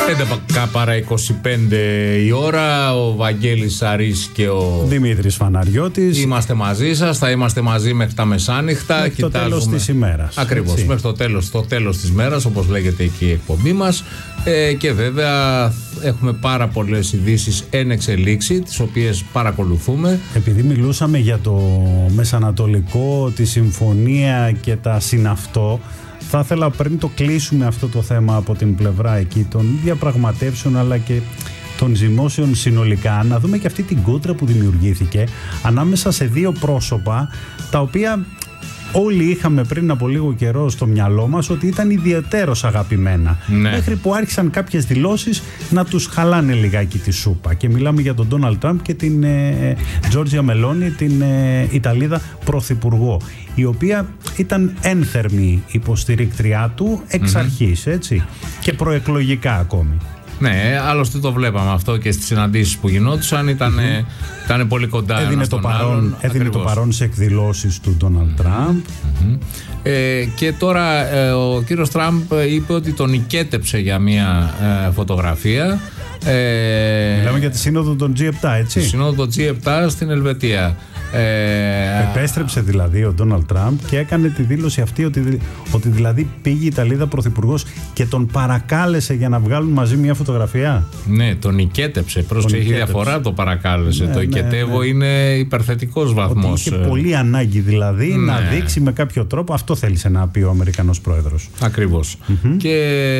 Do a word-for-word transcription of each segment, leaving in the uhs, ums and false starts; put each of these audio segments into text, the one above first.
πέντε παρά είκοσι πέντε η ώρα, ο Βαγγέλης Σαρής και ο Δημήτρης Φαναριώτης. Είμαστε μαζί σας, θα είμαστε μαζί μέχρι τα μεσάνυχτα. Μέχρι το τέλος της ημέρας. Ακριβώς, έτσι. Μέχρι το τέλος, το τέλος της μέρας, όπως λέγεται εκεί η εκπομπή μας. Ε, και βέβαια έχουμε πάρα πολλές ειδήσεις εν εξελίξη, τις οποίες παρακολουθούμε. Επειδή μιλούσαμε για το Μεσανατολικό, τη συμφωνία και τα συναυτό, θα ήθελα πριν το κλείσουμε αυτό το θέμα από την πλευρά εκεί των διαπραγματεύσεων αλλά και των ζυμώσεων συνολικά, να δούμε και αυτή την κόντρα που δημιουργήθηκε ανάμεσα σε δύο πρόσωπα τα οποία όλοι είχαμε πριν από λίγο καιρό στο μυαλό μας ότι ήταν ιδιαιτέρως αγαπημένα. Ναι. Μέχρι που άρχισαν κάποιες δηλώσεις να τους χαλάνε λιγάκι τη σούπα. Και μιλάμε για τον Ντόναλντ Τραμπ και την Τζόρτζια Μελόνι, την ε, Ιταλίδα πρωθυπουργό, η οποία ήταν ένθερμη υποστηρίκτριά του εξ mm-hmm. αρχής, έτσι, και προεκλογικά ακόμη. Ναι, άλλωστε το βλέπαμε αυτό και στις συναντήσεις που γινόντουσαν, ήταν, mm-hmm. ήταν πολύ κοντά έδινε ένας το τον παρόν, άλλον. Έδινε το παρόν σε εκδηλώσεις του Ντόναλντ Τραμπ. Mm-hmm. Ε, και τώρα ε, ο κύριος Τραμπ είπε ότι τον νικέτεψε για μια ε, φωτογραφία. Ε, Μιλάμε για τη σύνοδο των τζι επτά, έτσι. Τη σύνοδο των τζι επτά στην Ελβετία. Ε, Επέστρεψε δηλαδή ο Ντόναλντ Τραμπ και έκανε τη δήλωση αυτή ότι, ότι δηλαδή πήγε η Ιταλίδα πρωθυπουργός και τον παρακάλεσε για να βγάλουν μαζί μια φωτογραφία. Ναι, τον νικέτεψε. Πρόσεχε, έχει διαφορά το παρακάλεσε. Ναι, το νικετεύω ναι, ναι. είναι υπερθετικός βαθμός. Ότι είχε πολύ ανάγκη δηλαδή ναι. να δείξει με κάποιο τρόπο. Αυτό θέλησε να πει ο Αμερικανός πρόεδρος. Ακριβώς. Mm-hmm. Και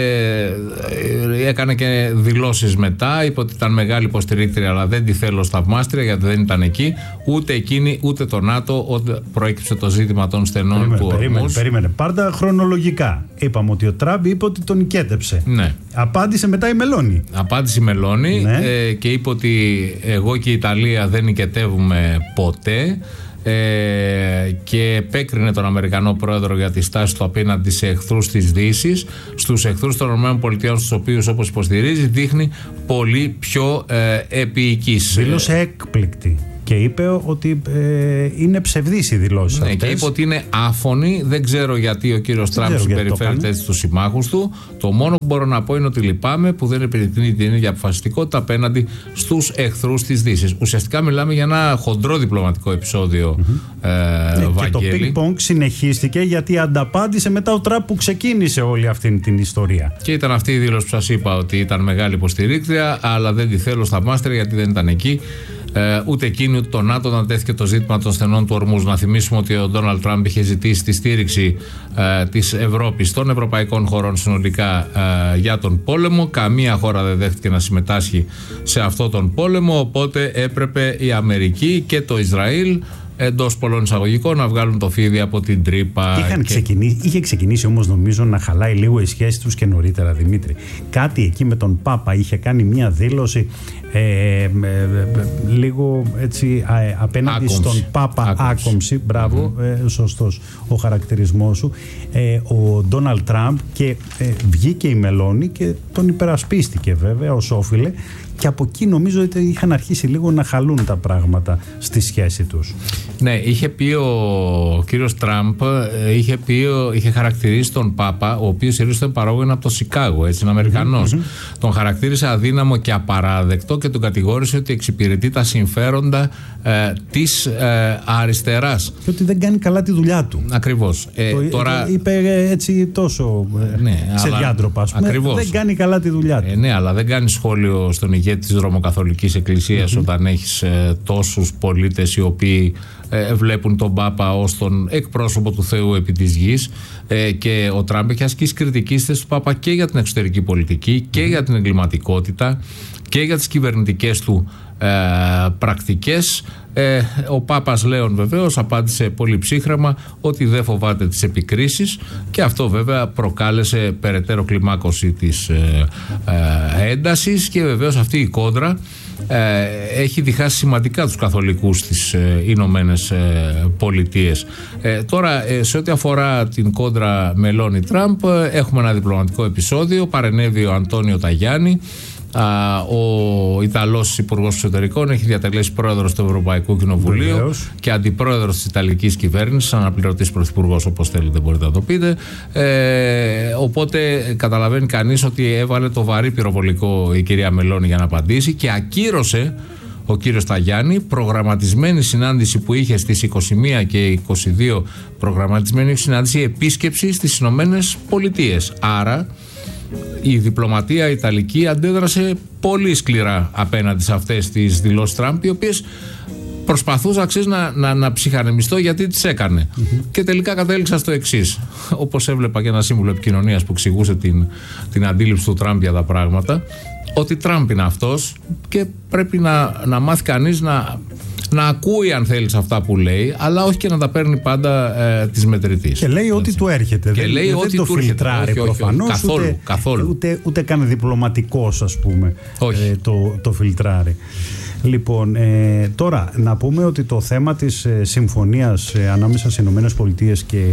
έκανε και δηλώσεις μετά. Είπε ότι ήταν μεγάλη υποστηρίκτρια, αλλά δεν τη θέλω θαυμάστρια γιατί δεν ήταν εκεί. Ούτε εκείνη ούτε το ΝΑΤΟ, όταν προέκυψε το ζήτημα των στενών περίμενε, του περίμενε, Ορμούζ. Περίμενε, πάρτα χρονολογικά. Είπαμε ότι ο Τραμπ είπε ότι τον νικέτεψε. Ναι. Απάντησε μετά η Μελόνι. Απάντησε η Μελόνι ναι. ε, και είπε ότι εγώ και η Ιταλία δεν νικετεύουμε ποτέ. Ε, και επέκρινε τον Αμερικανό πρόεδρο για τη στάση του απέναντι σε εχθρούς της Δύσης, στους εχθρούς των ΗΠΑ, στους οποίους, όπως υποστηρίζει, δείχνει πολύ πιο ε, επίοικης. Δήλωσε έκπληκτη και είπε ότι ε, είναι ψευδής η δηλώση ναι, αυτές. Και είπε ότι είναι άφωνη. Δεν ξέρω γιατί ο κύριος Τραμπ συμπεριφέρεται έτσι στους συμμάχους του. Το μόνο που μπορώ να πω είναι ότι λυπάμαι που δεν επιδεικνύει την ίδια αποφασιστικότητα απέναντι στους εχθρούς της Δύσης. Ουσιαστικά μιλάμε για ένα χοντρό διπλωματικό επεισόδιο. Mm-hmm. Ε, ναι, και το ping-pong συνεχίστηκε γιατί ανταπάντησε μετά ο Τραμπ που ξεκίνησε όλη αυτή την ιστορία. Και ήταν αυτή η δήλωση που σας είπα ότι ήταν μεγάλη υποστηρίκτρια, αλλά δεν τη θέλω στα μάστρια γιατί δεν ήταν εκεί. Ε, ούτε εκείνη ούτε το ΝΑΤΟ όταν τέθηκε το ζήτημα των στενών του Ορμούζ. Να θυμίσουμε ότι ο Ντόναλντ Τραμπ είχε ζητήσει τη στήριξη ε, της Ευρώπης των ευρωπαϊκών χωρών συνολικά ε, για τον πόλεμο. Καμία χώρα δεν δέχτηκε να συμμετάσχει σε αυτόν τον πόλεμο, οπότε έπρεπε η Αμερική και το Ισραήλ εντός πολλών εισαγωγικών να βγάλουν το φίδι από την τρύπα. Είχαν και... ξεκινήσει, είχε ξεκινήσει όμως νομίζω να χαλάει λίγο η σχέση τους και νωρίτερα, Δημήτρη. Κάτι εκεί με τον Πάπα είχε κάνει μια δήλωση ε, ε, ε, λίγο έτσι ε, απέναντι άκομψη. Στον Πάπα. Άκομψη, άκομψη μπράβο, mm-hmm. ε, σωστός ο χαρακτηρισμός σου. Ε, ο Ντόναλντ Τραμπ και ε, βγήκε η Μελόνι και τον υπερασπίστηκε βέβαια ως όφιλε. Και από εκεί νομίζω ότι είχαν αρχίσει λίγο να χαλούν τα πράγματα στη σχέση τους. Ναι, είχε πει ο κύριος Τραμπ, είχε, πει, είχε χαρακτηρίσει τον Πάπα, ο οποίος ήταν παρόγονα από το Σικάγο, έτσι, είναι Αμερικανός. Mm-hmm. Τον χαρακτήρισε αδύναμο και απαράδεκτο και τον κατηγόρησε ότι εξυπηρετεί τα συμφέροντα ε, της ε, αριστεράς. Και ότι δεν κάνει καλά τη δουλειά του. Ακριβώς. Ε, το, τώρα... το είπε έτσι τόσο ε, ναι, ξεδιάντροπα, ας πούμε. Ακριβώς. Δεν κάνει καλά τη δουλειά του. Ε, ναι, αλλά δεν κάνει σχόλιο στον ηγέτη της Ρωμοκαθολικής Εκκλησίας mm-hmm. όταν έχεις ε, τόσους πολίτες οι οποίοι ε, βλέπουν τον Πάπα ως τον εκπρόσωπο του Θεού επί της γης ε, και ο Τραμπ έχει ασκήσει κριτική θέση του Πάπα και για την εξωτερική πολιτική και mm-hmm. για την εγκληματικότητα και για τις κυβερνητικές του ε, πρακτικές. Ε, ο Πάπας Λέων βεβαίως απάντησε πολύ ψύχρεμα ότι δεν φοβάται τις επικρίσεις και αυτό βέβαια προκάλεσε περαιτέρω κλιμάκωση της ε, ε, έντασης και βεβαίως αυτή η κόντρα ε, έχει διχάσει σημαντικά τους καθολικούς στις ε, Ηνωμένες ε, Πολιτείες. Ε, τώρα ε, σε ό,τι αφορά την κόντρα Μελόνι Τραμπ έχουμε ένα διπλωματικό επεισόδιο. Παρενέβη ο Αντώνιο Ταγιάννη Α, ο Ιταλός Υπουργός Εξωτερικών έχει διατελέσει πρόεδρος του Ευρωπαϊκού Κοινοβουλίου Βεβαίως. Και αντιπρόεδρος της Ιταλικής Κυβέρνησης, αναπληρωτής πρωθυπουργός, όπως θέλετε μπορείτε να το πείτε. Ε, οπότε καταλαβαίνει κανείς ότι έβαλε το βαρύ πυροβολικό η κυρία Μελώνη για να απαντήσει και ακύρωσε ο κύριος Ταγιάννη προγραμματισμένη συνάντηση που είχε στις είκοσι μία και είκοσι δύο, προγραμματισμένη συνάντηση επίσκεψη στις Ηνωμένες Πολιτείες. Άρα η διπλωματία ιταλική αντέδρασε πολύ σκληρά απέναντι σε αυτές τις δηλώσεις Τραμπ, οι οποίες προσπαθούσα ξέρεις, να, να, να ψυχανεμιστώ γιατί τις έκανε. Mm-hmm. Και τελικά κατέληξα στο εξής. Όπως έβλεπα και ένα σύμβουλο επικοινωνίας που εξηγούσε την, την αντίληψη του Τραμπ για τα πράγματα, ότι Τραμπ είναι αυτός και πρέπει να, να μάθει κανείς να, να ακούει αν θέλεις αυτά που λέει, αλλά όχι και να τα παίρνει πάντα ε, της μετρητής. Και λέει ό,τι του έρχεται. Και δεν, λέει δεν ό,τι το του φιλτράρει προφανώς. Καθόλου. Ούτε, καθόλου. Ούτε, ούτε καν διπλωματικός, ας πούμε, ε, το, το φιλτράρει. Λοιπόν, ε, τώρα να πούμε ότι το θέμα της ε, συμφωνίας ε, ανάμεσα στις Ηνωμένες Πολιτείες και,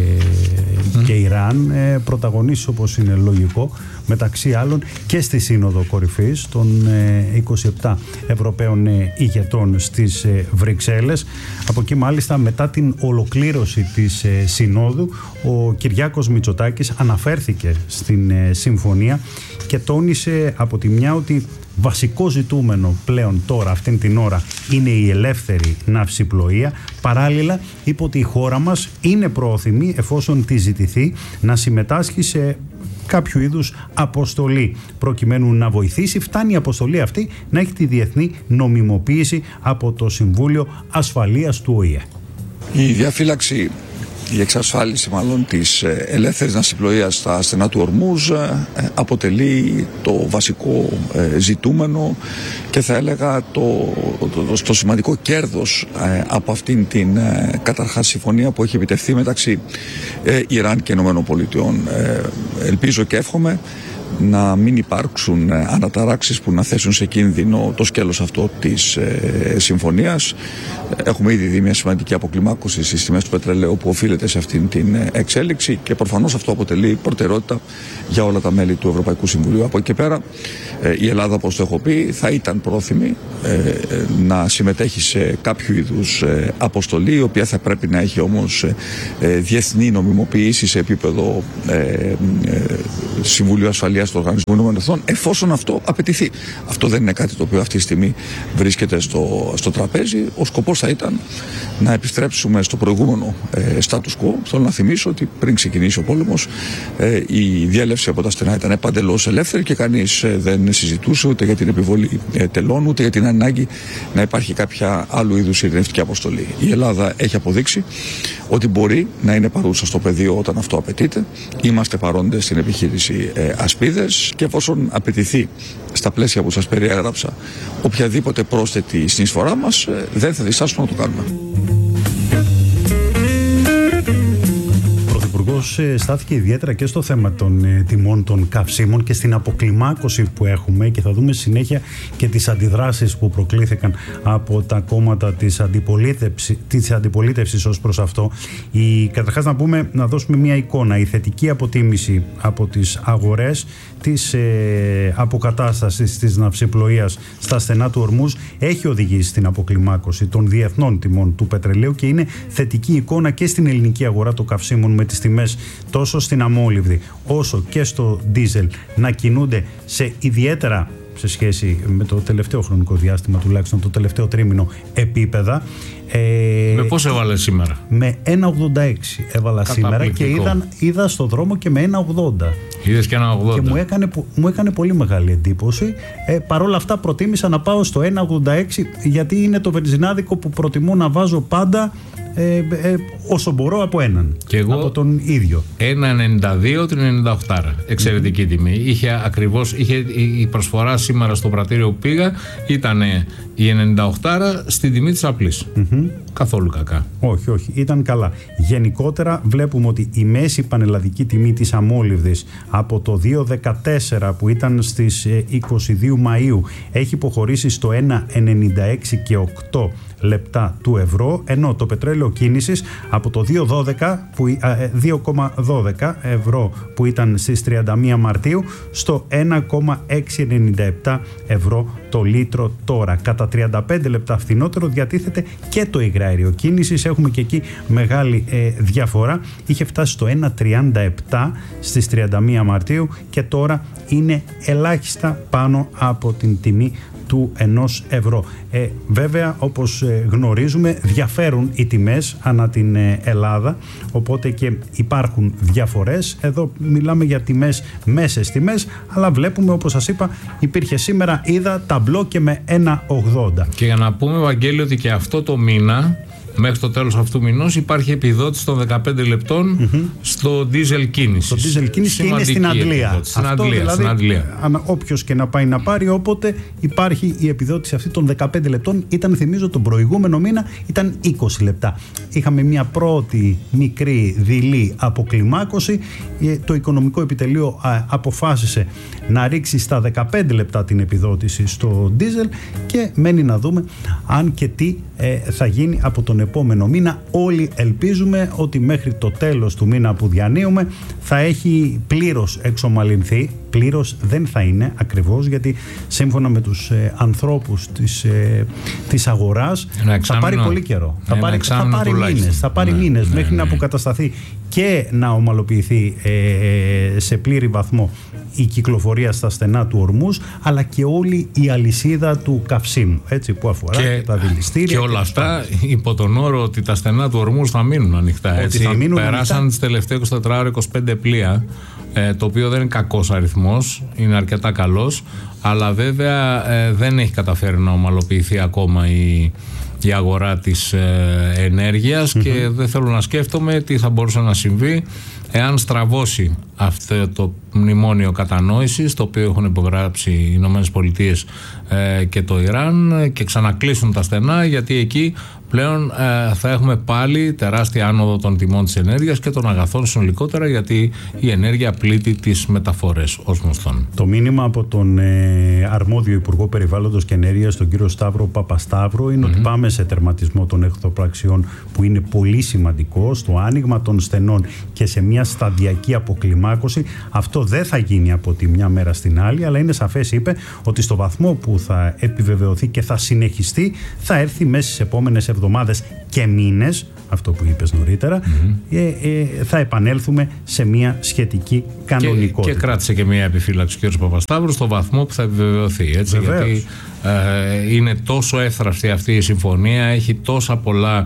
mm. και Ιράν ε, πρωταγωνίσει, όπως είναι λογικό, μεταξύ άλλων και στη Σύνοδο Κορυφής των ε, είκοσι επτά Ευρωπαίων ε, ηγετών στις ε, Βρυξέλλες. Από εκεί μάλιστα μετά την ολοκλήρωση της ε, Συνόδου ο Κυριάκος Μητσοτάκης αναφέρθηκε στην ε, συμφωνία και τόνισε από τη μια ότι βασικό ζητούμενο πλέον τώρα αυτήν την ώρα είναι η ελεύθερη ναυσιπλοεία. Παράλληλα είπε ότι η χώρα μας είναι πρόθυμη, εφόσον τη ζητηθεί, να συμμετάσχει σε κάποιο είδους αποστολή προκειμένου να βοηθήσει. Φτάνει η αποστολή αυτή να έχει τη διεθνή νομιμοποίηση από το Συμβούλιο Ασφαλείας του Ο Η Ε. Η διαφύλαξη, η εξασφάλιση μάλλον της ελεύθερης ναυσιπλοείας στα στενά του Ορμούζ αποτελεί το βασικό ζητούμενο και θα έλεγα το, το, το σημαντικό κέρδος από αυτήν την καταρχάς συμφωνία που έχει επιτευχθεί μεταξύ Ιράν και Ηνωμένων Πολιτειών. Ελπίζω και εύχομαι να μην υπάρξουν αναταράξεις που να θέσουν σε κίνδυνο το σκέλος αυτό της ε, συμφωνίας. Έχουμε ήδη δει μια σημαντική αποκλιμάκωση στις τιμές του πετρελαίου που οφείλεται σε αυτήν την εξέλιξη και προφανώς αυτό αποτελεί προτεραιότητα για όλα τα μέλη του Ευρωπαϊκού Συμβουλίου. Από εκεί και πέρα ε, η Ελλάδα, όπως το έχω πει, θα ήταν πρόθυμη ε, να συμμετέχει σε κάποιο είδους ε, αποστολή, η οποία θα πρέπει να έχει όμως ε, διεθνή νομιμοποίηση σε επίπεδο ε, ε, Συμβουλίου Ασφαλείας του Οργανισμού Ηνωμένων Εθνών, εφόσον αυτό απαιτηθεί. Αυτό δεν είναι κάτι το οποίο αυτή τη στιγμή βρίσκεται στο, στο τραπέζι. Ο σκοπός θα ήταν να επιστρέψουμε στο προηγούμενο ε, status quo. Θέλω να θυμίσω ότι πριν ξεκινήσει ο πόλεμος, ε, η διέλευση από τα στενά ήταν παντελώς ελεύθερη και κανείς ε, δεν συζητούσε ούτε για την επιβολή ε, τελών, ούτε για την ανάγκη να υπάρχει κάποια άλλου είδους ειρηνευτική αποστολή. Η Ελλάδα έχει αποδείξει ότι μπορεί να είναι παρούσα στο πεδίο όταν αυτό απαιτείται. Είμαστε παρόντες στην επιχείρηση ε, Ασπίδες και εφόσον απαιτηθεί στα πλαίσια που σας περιέγραψα οποιαδήποτε πρόσθετη συνεισφορά μας, ε, δεν θα διστάσουμε να το κάνουμε. Στάθηκε ιδιαίτερα και στο θέμα των ε, τιμών των καυσίμων και στην αποκλιμάκωση που έχουμε, και θα δούμε συνέχεια και τις αντιδράσεις που προκλήθηκαν από τα κόμματα της, αντιπολίτευση, της αντιπολίτευσης ως προς αυτό. Η, καταρχάς να πούμε, να δώσουμε μια εικόνα. Η θετική αποτίμηση από τις αγορές της ε, αποκατάστασης της ναυσιπλοείας στα στενά του Ορμούζ έχει οδηγήσει στην αποκλιμάκωση των διεθνών τιμών του πετρελαίου και είναι θετική εικόνα και στην ελληνική αγορά των καυσίμων, με τις τιμές τόσο στην αμόλυβδη όσο και στο ντίζελ να κινούνται σε ιδιαίτερα, σε σχέση με το τελευταίο χρονικό διάστημα, τουλάχιστον το τελευταίο τρίμηνο, επίπεδα. Ε, με πώς έβαλε σήμερα? Με ένα ογδόντα έξι έβαλα σήμερα και είδα, είδα στο δρόμο και με ένα ογδόντα. Είδες και ένα ογδόντα. Και μου έκανε, μου έκανε πολύ μεγάλη εντύπωση. Ε, Παρ' όλα αυτά προτίμησα να πάω στο ένα ογδόντα έξι, γιατί είναι το βενζινάδικο που προτιμώ να βάζω πάντα ε, ε, όσο μπορώ από έναν. Και εγώ από τον ίδιο. ένα ενενήντα δύο την ενενήντα οκτώ. Εξαιρετική mm-hmm. τιμή. Είχε ακριβώς, είχε, η προσφορά σήμερα στο πρατήριο που πήγα ήταν η ενενήντα οκτώ στην τιμή της απλής. Mm-hmm. Καθόλου κακά. Όχι, όχι. Ήταν καλά. Γενικότερα βλέπουμε ότι η μέση πανελλαδική τιμή της αμόλυβδης από το δύο δεκατέσσερα που ήταν στις είκοσι δύο Μαΐου έχει υποχωρήσει στο ένα ενενήντα έξι και οκτώ λεπτά του ευρώ, ενώ το πετρέλαιο κίνησης από το δύο κόμμα δώδεκα ευρώ που ήταν στις τριάντα μία Μαρτίου στο ένα κόμμα εξακόσια ενενήντα επτά ευρώ το λίτρο τώρα. Κατά τριάντα πέντε λεπτά φθηνότερο διατίθεται και το υγραέριο κίνησης. Έχουμε και εκεί μεγάλη ε, διαφορά. Είχε φτάσει στο ένα κόμμα τριάντα επτά στις τριάντα μία Μαρτίου και τώρα είναι ελάχιστα πάνω από την τιμή του ενός ευρώ. Ε, βέβαια, όπως ε, γνωρίζουμε, διαφέρουν οι τιμές ανά την ε, Ελλάδα, οπότε και υπάρχουν διαφορές. Εδώ μιλάμε για τιμές, μέσες τιμές, αλλά βλέπουμε, όπως σας είπα, υπήρχε σήμερα, είδα ταμπλό και με ένα ογδόντα. Και για να πούμε, Βαγγέλη, ότι και αυτό το μήνα, μέχρι το τέλος αυτού του μηνός, υπάρχει επιδότηση των δεκαπέντε λεπτών mm-hmm. στο ντίζελ κίνηση. Το ντίζελ κίνηση είναι στην Αντλία. Στην Αυτό Αντλία, δηλαδή, στην Αντλία. Όποιος και να πάει να πάρει, όποτε υπάρχει η επιδότηση αυτή των δεκαπέντε λεπτών. Ήταν, θυμίζω, τον προηγούμενο μήνα ήταν είκοσι λεπτά. Είχαμε μια πρώτη μικρή δειλή αποκλιμάκωση. Το Οικονομικό Επιτελείο α, αποφάσισε να ρίξει στα δεκαπέντε λεπτά την επιδότηση στο ντίζελ και μένει να δούμε αν και τι ε, θα γίνει από τον επόμενο μήνα. Όλοι ελπίζουμε ότι μέχρι το τέλος του μήνα που διανύουμε θα έχει πλήρως εξομαλυνθεί. Πλήρως δεν θα είναι ακριβώς, γιατί σύμφωνα με τους ε, ανθρώπους της, ε, της αγοράς θα πάρει πολύ καιρό. Θα πάρει, θα πάρει μήνες, θα πάρει ναι, μήνες ναι, μέχρι ναι. να αποκατασταθεί και να ομαλοποιηθεί ε, σε πλήρη βαθμό η κυκλοφορία στα στενά του Ορμούζ, αλλά και όλη η αλυσίδα του καυσίμου, έτσι, που αφορά και, και τα δηληστήρια. Και όλα και αυτά υπό τον όρο ότι τα στενά του Ορμούζ θα μείνουν ανοιχτά. Έτσι. Θα μείνουν Περάσαν ανοιχτά. Τις τελευταίες είκοσι τέσσερις είκοσι πέντε πλοία, ε, το οποίο δεν είναι κακός αριθμός, είναι αρκετά καλός, αλλά βέβαια ε, δεν έχει καταφέρει να ομαλοποιηθεί ακόμα η, η αγορά της ε, ενέργειας mm-hmm. και δεν θέλω να σκέφτομαι τι θα μπορούσε να συμβεί εάν στραβώσει αυτό το μνημόνιο κατανόησης, το οποίο έχουν υπογράψει οι Ηνωμένες Πολιτείες ε, και το Ιράν, και ξανακλείσουν τα στενά, γιατί εκεί πλέον ε, θα έχουμε πάλι τεράστια άνοδο των τιμών της ενέργειας και των αγαθών συνολικότερα, γιατί η ενέργεια πλήττει τις μεταφορές ως γνωστόν. Το μήνυμα από τον ε, αρμόδιο Υπουργό Περιβάλλοντος και Ενέργειας, τον κύριο Σταύρο Παπασταύρο, είναι mm-hmm. ότι πάμε σε τερματισμό των εχθροπραξιών, που είναι πολύ σημαντικό, στο άνοιγμα των στενών και σε μια σταδιακή αποκλιμάκωση. Αυτό δεν θα γίνει από τη μια μέρα στην άλλη, αλλά είναι σαφές, είπε, ότι στο βαθμό που θα επιβεβαιωθεί και θα συνεχιστεί, θα έρθει μέσα στις επόμενες εβδομάδες και μήνες, αυτό που είπες νωρίτερα, mm-hmm. ε, ε, θα επανέλθουμε σε μια σχετική κανονικότητα. Και, και κράτησε και μια επιφύλαξη ο κ. Παπασταύρου, στο βαθμό που θα επιβεβαιωθεί. Έτσι, γιατί ε, είναι τόσο εύθραυστη αυτή η συμφωνία, έχει τόσα πολλά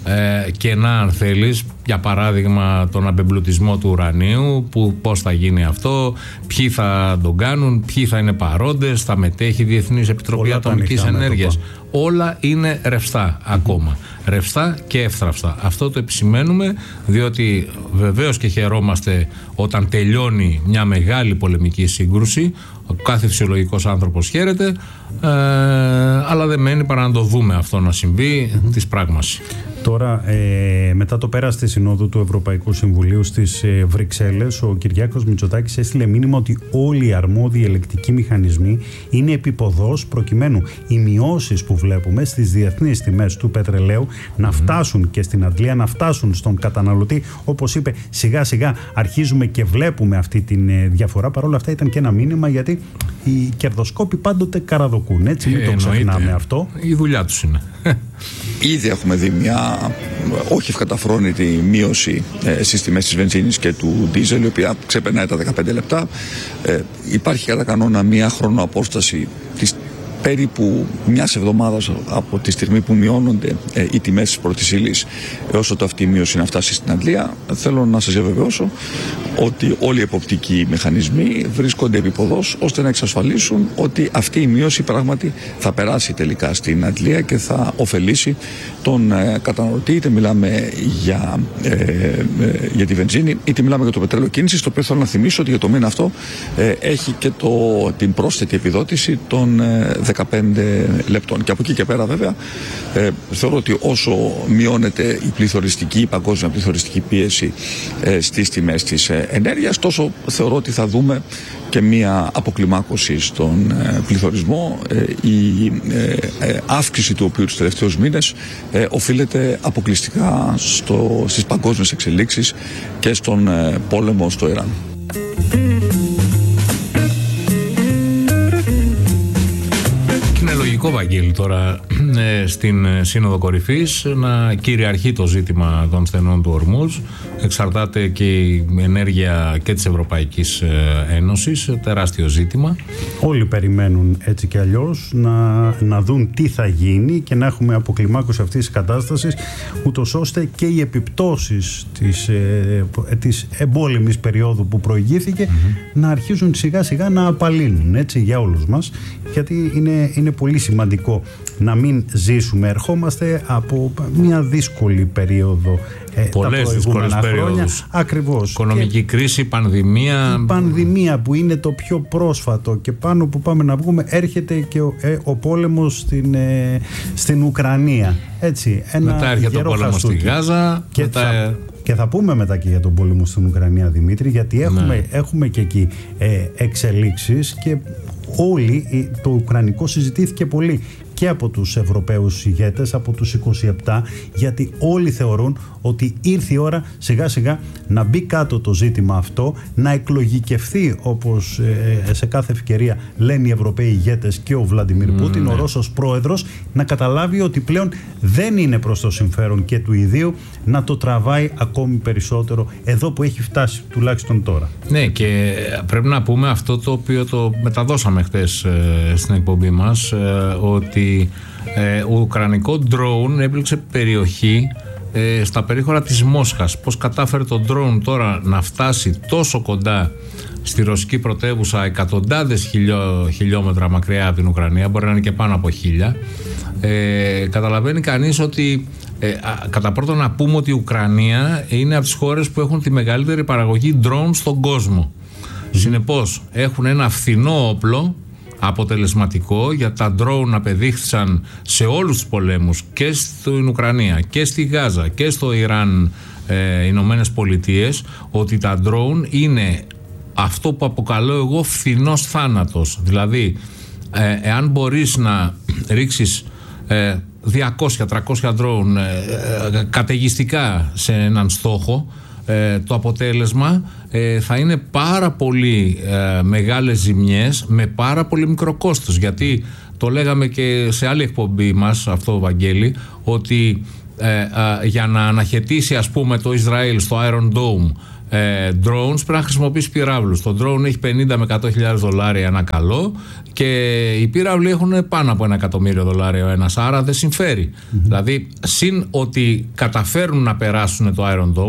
ε, κενά, αν θέλεις. Για παράδειγμα, τον απεμπλουτισμό του ουρανίου, που πώς θα γίνει αυτό, ποιοι θα τον κάνουν, ποιοι θα είναι παρόντες, θα μετέχει η Διεθνής Επιτροπή Ατομικής Ενέργειας. Όλα είναι ρευστά ακόμα. Ρευστά και εύθραυστα. Αυτό το επισημαίνουμε, διότι βεβαίως και χαιρόμαστε όταν τελειώνει μια μεγάλη πολεμική σύγκρουση. Ο κάθε φυσιολογικός άνθρωπος χαίρεται, ε, αλλά δεν μένει παρά να το δούμε αυτό να συμβεί mm-hmm. της πράγμαση. Τώρα, ε, μετά το πέρας της Συνόδου του Ευρωπαϊκού Συμβουλίου στις ε, Βρυξέλλες, ο Κυριάκος Μητσοτάκης έστειλε μήνυμα ότι όλοι οι αρμόδιοι ελεκτικοί μηχανισμοί είναι επίποδος, προκειμένου οι μειώσεις που βλέπουμε στις διεθνείς τιμές του πετρελαίου να φτάσουν και στην αντλία, να φτάσουν στον καταναλωτή. Όπως είπε, σιγά σιγά αρχίζουμε και βλέπουμε αυτή τη ε, διαφορά. Παρ' όλα αυτά ήταν και ένα μήνυμα, γιατί οι κερδοσκόποι πάντοτε καραδοκούν. Έτσι, μην ε, το ξεχνάμε αυτό. Η δουλειά τους είναι. Ήδη έχουμε δει μια όχι ευκαταφρόνητη μείωση ε, στις τιμές της βενζίνης και του ντίζελ, η οποία ξεπερνάει τα δεκαπέντε λεπτά. Ε, υπάρχει κατά κανόνα μια χρονοαπόσταση της περίπου μιας εβδομάδας από τη στιγμή που μειώνονται ε, οι τιμές της πρώτης ύλης έως ότου αυτή η μείωση να φτάσει στην αντλία. Θέλω να σας διαβεβαιώσω ότι όλοι οι εποπτικοί μηχανισμοί βρίσκονται επίποδος ώστε να εξασφαλίσουν ότι αυτή η μείωση πράγματι θα περάσει τελικά στην αντλία και θα ωφελήσει τον ε, καταναλωτή. Είτε μιλάμε για, ε, ε, για τη βενζίνη, είτε μιλάμε για το πετρέλαιο κίνησης, το οποίο θέλω να θυμίσω ότι για το μήνα αυτό ε, έχει και το, την πρόσθετη επιδότηση των ε, δεκαπέντε λεπτών. Και από εκεί και πέρα βέβαια ε, θεωρώ ότι όσο μειώνεται η πληθωριστική, η παγκόσμια πληθωριστική πίεση ε, στις τιμές της ε, ενέργειας, τόσο θεωρώ ότι θα δούμε και μία αποκλιμάκωση στον ε, πληθωρισμό, ε, η ε, ε, αύξηση του οποίου τους τελευταίους μήνες ε, οφείλεται αποκλειστικά στο, στις παγκόσμιες εξελίξεις και στον ε, πόλεμο στο Ιράν. Λογικό, Βαγγέλη, τώρα ε, στην Σύνοδο Κορυφής να κυριαρχεί το ζήτημα των στενών του Ορμούζ. Εξαρτάται και η ενέργεια και της Ευρωπαϊκής Ένωσης, τεράστιο ζήτημα. Όλοι περιμένουν έτσι κι αλλιώς να, να δουν τι θα γίνει και να έχουμε αποκλιμάκωση αυτής της κατάστασης, ούτως ώστε και οι επιπτώσεις της, ε, της εμπόλεμης περίοδου που προηγήθηκε mm-hmm. να αρχίζουν σιγά σιγά να απαλύνουν, έτσι, για όλους μας, γιατί είναι, είναι πολύ σημαντικό να μην ζήσουμε. Ερχόμαστε από μια δύσκολη περίοδο. Πολλές δύσκολες περίοδους. Ακριβώς. Οικονομική και κρίση, πανδημία. Η πανδημία που είναι το πιο πρόσφατο και πάνω που πάμε να βγούμε, έρχεται και ο, ε, ο πόλεμος στην, ε, στην Ουκρανία. Έτσι, ένα μετά έρχεται ο πόλεμος στη Γάζα. Και, μετά... θα, και θα πούμε μετά και για τον πόλεμο στην Ουκρανία, Δημήτρη, γιατί έχουμε, ναι. έχουμε και εκεί ε, εξελίξεις και όλοι, το ουκρανικό συζητήθηκε πολύ και από τους Ευρωπαίους ηγέτες, από τους είκοσι επτά, γιατί όλοι θεωρούν ότι ήρθε η ώρα σιγά σιγά να μπει κάτω το ζήτημα αυτό, να εκλογικευθεί, όπως ε, σε κάθε ευκαιρία λένε οι Ευρωπαίοι ηγέτες και ο Βλαντιμίρ Πούτιν, mm, ο Ρώσος πρόεδρος, να καταλάβει ότι πλέον δεν είναι προς το συμφέρον και του ιδίου να το τραβάει ακόμη περισσότερο εδώ που έχει φτάσει τουλάχιστον τώρα. Ναι, και πρέπει να πούμε αυτό το οποίο το μεταδώσαμε χτες ε, στην εκπομπή μας, ε, ότι Ε, ο ουκρανικό drone έπληξε περιοχή ε, στα περίχωρα της Μόσχας. Πώς κατάφερε το drone τώρα να φτάσει τόσο κοντά στη ρωσική πρωτεύουσα, εκατοντάδες χιλιό, χιλιόμετρα μακριά από την Ουκρανία, μπορεί να είναι και πάνω από χίλια, ε, καταλαβαίνει κανείς ότι ε, α, κατά πρώτον να πούμε ότι η Ουκρανία είναι από τις χώρες που έχουν τη μεγαλύτερη παραγωγή drone στον κόσμο. Mm. Συνεπώς έχουν ένα φθηνό όπλο, αποτελεσματικό, για τα drone απεδείχθησαν σε όλους τους πολέμους, και στην Ουκρανία και στη Γάζα και στο Ιράν, ε, Ηνωμένες Πολιτείες, ότι τα drone είναι αυτό που αποκαλώ εγώ φθηνός θάνατος. Δηλαδή ε, εάν μπορείς να ρίξεις ε, διακόσια με τριακόσια drone ε, ε, καταιγιστικά σε έναν στόχο, Ε, το αποτέλεσμα ε, θα είναι πάρα πολύ ε, μεγάλες ζημιές με πάρα πολύ μικρό κόστος, γιατί το λέγαμε και σε άλλη εκπομπή μας αυτό, Βαγγέλη, ότι ε, ε, για να αναχαιτήσει, ας πούμε, το Ισραήλ στο Iron Dome ε, drones πρέπει να χρησιμοποιήσει πυράβλους. Το drone έχει πενήντα με εκατό χιλιάδες δολάρια ένα καλό και οι πύραυλοι έχουν πάνω από ένα εκατομμύριο δολάρια ο ένας, άρα δεν συμφέρει. Mm-hmm. Δηλαδή, συν ότι καταφέρουν να περάσουν το Iron Dome,